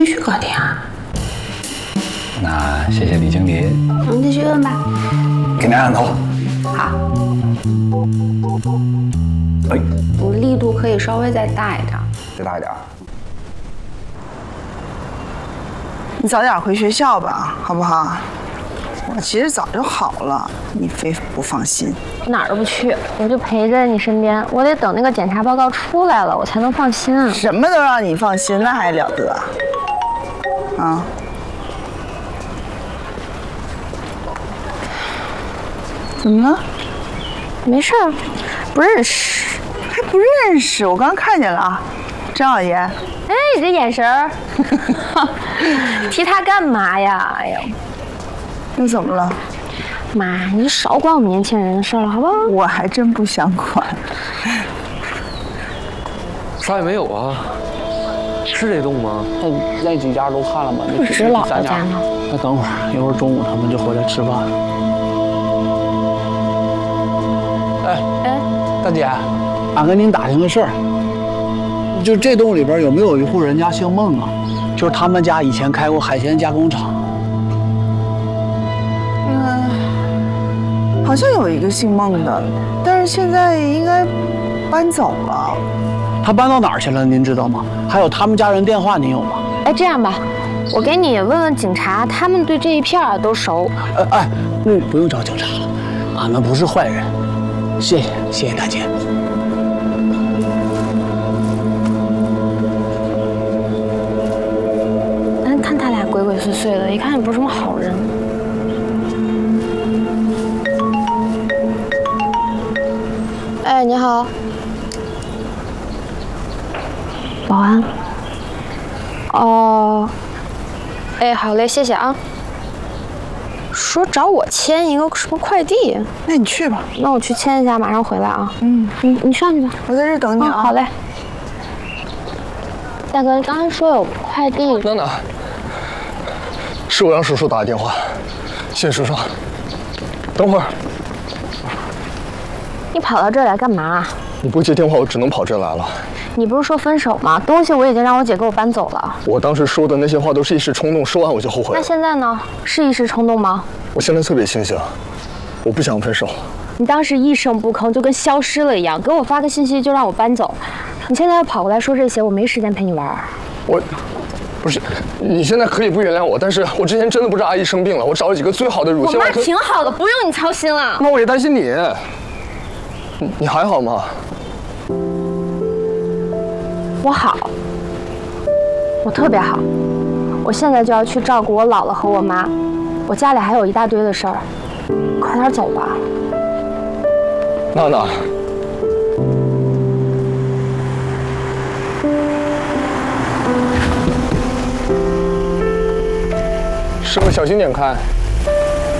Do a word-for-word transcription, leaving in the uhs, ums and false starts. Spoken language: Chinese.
必须搞定啊！ 那谢谢李经理。 你继续问吧。 给您按头。 好。 哎， 你力度可以稍微再大一点。 再大一点。 你早点回学校吧，好不好？我其实早就好了，你非不放心。 我哪儿都不去，我就陪在你身边。我得等那个检查报告出来了，我才能放心啊。 什么都让你放心，那还了得啊？啊？怎么了？ 没事儿，不认识。 还不认识？我刚看见了啊，张老爷。 哎，你这眼神儿，提他干嘛呀？哎呀， 又怎么了？ 妈，你就少管我们年轻人的事了，好不好？ 我还真不想管。 啥也没有啊，是这栋吗？ 那那几家都看了吗？ 不止老家呢。 那等会儿，一会儿中午他们就回来吃饭。哎哎，大姐，俺跟您打听个事儿，就这栋里边有没有一户人家姓孟啊？就是他们家以前开过海鲜加工厂。 好像有一个姓孟的，但是现在应该搬走了。 他搬到哪儿去了？您知道吗？还有他们家人电话您有吗？ 哎，这样吧，我给你问问警察，他们对这一片儿都熟。 哎哎，那不用找警察了，俺们不是坏人。谢谢，谢谢大姐。 但看他俩鬼鬼祟祟的，一看也不是什么好人。哎，你好，保安。哦，哎，好嘞，谢谢啊。说找我签一个什么快递？ 那你去吧。 那我去签一下，马上回来啊。 嗯， 你你上去吧， 我在这等你啊。 哦、好嘞。大哥，刚才说有快递。 娜娜，是我让叔叔打的电话，谢谢叔叔。等会儿。 你跑到这儿来干嘛？ 你不接电话，我只能跑这来了。 你不是说分手吗？东西我已经让我姐给我搬走了。 我当时说的那些话都是一时冲动，说完我就后悔了。 那现在呢？是一时冲动吗？ 我现在特别清醒，我不想分手。 你当时一声不吭，就跟消失了一样，给我发个信息就让我搬走。你现在又跑过来说这些，我没时间陪你玩。 我，不是，你现在可以不原谅我，但是我之前真的不知道阿姨生病了，我找了几个最好的乳腺外科。 我妈挺好的，不用你操心了。 那我也担心你。你还好吗？ 我好，我特别好。我现在就要去照顾我姥姥和我妈，我家里还有一大堆的事儿，快点走吧。 娜娜，师傅小心点开。